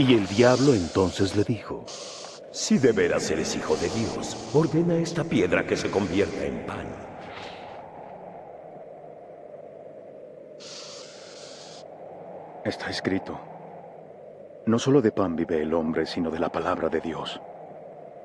Y el diablo entonces le dijo: Si de veras eres hijo de Dios, ordena a esta piedra que se convierta en pan. Está escrito: no solo de pan vive el hombre, sino de la palabra de Dios.